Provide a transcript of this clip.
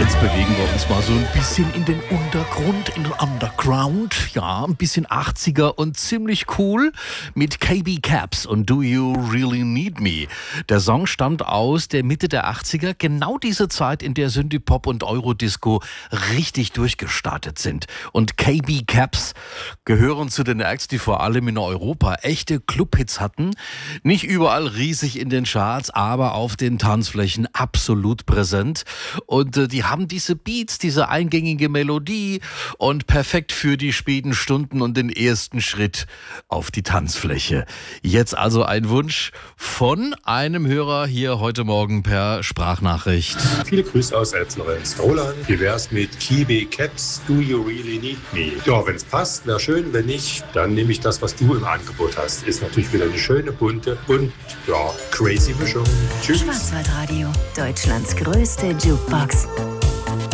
Jetzt bewegen wir uns mal so ein bisschen in den Untergrund, in den Underground. Ja, ein bisschen 80er und ziemlich cool mit KB Caps und Do You Really Need Me? Der Song stammt aus der Mitte der 80er, genau diese Zeit, in der Synthie-Pop und Eurodisco richtig durchgestartet sind. Und KB Caps gehören zu den Acts, die vor allem in Europa echte Clubhits hatten. Nicht überall riesig in den Charts, aber auf den Tanzflächen absolut präsent. Und die haben diese Beats, diese eingängige Melodie und perfekt für die späten Stunden und den ersten Schritt auf die Tanzfläche. Jetzt also ein Wunsch von einem Hörer hier heute Morgen per Sprachnachricht. Viele Grüße aus Elbslorenz. Roland, wie wär's mit KB Caps, Do You Really Need Me? Ja, wenn's passt, wäre schön. Wenn nicht, dann nehme ich das, was du im Angebot hast. Ist natürlich wieder eine schöne, bunte und ja, crazy Mischung. Tschüss. Schwarzwaldradio, Deutschlands größte Jukebox.